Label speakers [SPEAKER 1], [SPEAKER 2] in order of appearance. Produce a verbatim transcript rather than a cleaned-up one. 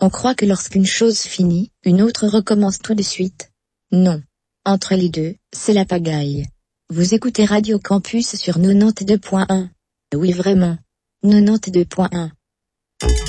[SPEAKER 1] On croit que lorsqu'une chose finit, une autre recommence tout de suite. Non. Entre les deux, c'est la pagaille. Vous écoutez Radio Campus sur quatre-vingt-deux point un. Oui vraiment. quatre-vingt-deux point un.